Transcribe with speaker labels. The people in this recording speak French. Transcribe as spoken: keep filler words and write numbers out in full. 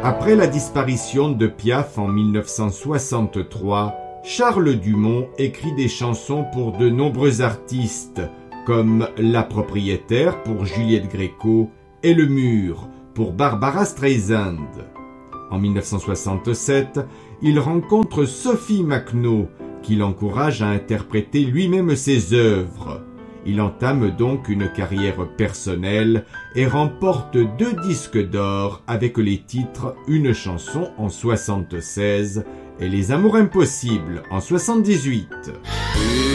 Speaker 1: Après la disparition de Piaf en mille neuf cent soixante-trois, Charles Dumont écrit des chansons pour de nombreux artistes, comme La Propriétaire pour Juliette Gréco et Le Mur pour Barbara Streisand. En mille neuf cent soixante-sept, il rencontre Sophie Macno, qui l'encourage à interpréter lui-même ses œuvres. Il entame donc une carrière personnelle et remporte deux disques d'or avec les titres Une chanson en soixante-seize et Les Amours impossibles en soixante-dix-huit.